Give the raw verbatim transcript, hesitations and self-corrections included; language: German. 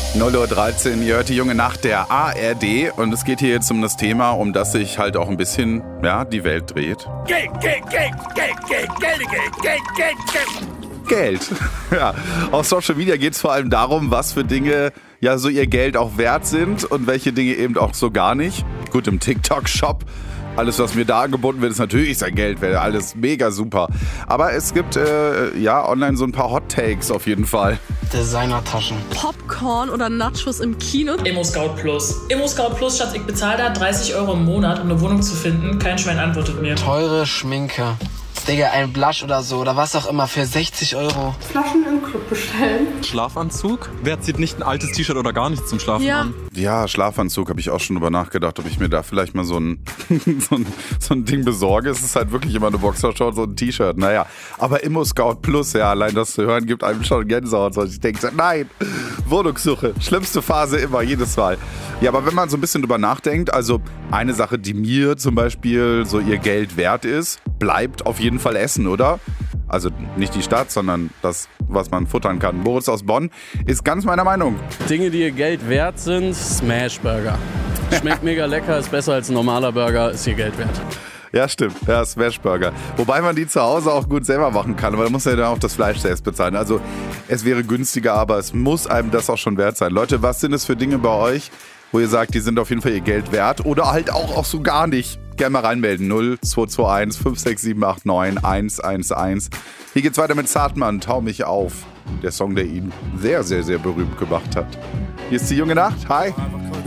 null Uhr dreizehn, ihr hört die junge Nacht der A R D und es geht hier jetzt um das Thema, um das sich halt auch ein bisschen, ja, die Welt dreht. Geld, Geld, Geld, Geld, Geld, Geld, Geld, Geld, Geld. Geld. Ja, auf Social Media geht es vor allem darum, was für Dinge ja so ihr Geld auch wert sind und welche Dinge eben auch so gar nicht. Gut, im TikTok-Shop, alles, was mir da angeboten wird, ist natürlich sein Geld, wäre alles mega super. Aber es gibt äh, ja online so ein paar Hot Takes auf jeden Fall. Designertaschen. Popcorn oder Nachos im Kino. Immo-Scout Plus. Immo-Scout Plus, Schatz, ich bezahle da dreißig Euro im Monat, um eine Wohnung zu finden. Kein Schwein antwortet mir. Teure Schminke. Digga, ein Blush oder so oder was auch immer für sechzig Euro. Flaschen im Club bestellen. Schlafanzug? Wer zieht nicht ein altes T-Shirt oder gar nichts zum Schlafen Ja. an? Ja, Schlafanzug, habe ich auch schon drüber nachgedacht, ob ich mir da vielleicht mal so ein, so ein, so ein Ding besorge. Es ist halt wirklich immer eine Boxershort, so ein T-Shirt. Naja, aber Immo-Scout Plus, ja, allein das zu hören, gibt einem schon Gänsehaut. So. Ich denke, nein, Wohnungssuche, schlimmste Phase immer, jedes Mal. Ja, aber wenn man so ein bisschen drüber nachdenkt, also eine Sache, die mir zum Beispiel so ihr Geld wert ist, bleibt auf jeden Fall Essen, oder? Also nicht die Stadt, sondern das, was man futtern kann. Boris aus Bonn ist ganz meiner Meinung. Dinge, die ihr Geld wert sind, Smashburger. Schmeckt mega lecker, ist besser als ein normaler Burger, ist ihr Geld wert. Ja, stimmt. Ja, Smashburger. Wobei man die zu Hause auch gut selber machen kann, weil man muss ja dann auch das Fleisch selbst bezahlen. Also es wäre günstiger, aber es muss einem das auch schon wert sein. Leute, was sind es für Dinge bei euch, wo ihr sagt, die sind auf jeden Fall ihr Geld wert oder halt auch, auch so gar nicht? Gerne mal reinmelden. null zwei zwei eins fünf sechs sieben acht neun eins eins eins. Hier geht's weiter mit Zartmann, Tau mich auf. Der Song, der ihn sehr, sehr, sehr berühmt gemacht hat. Hier ist die junge Nacht. Hi.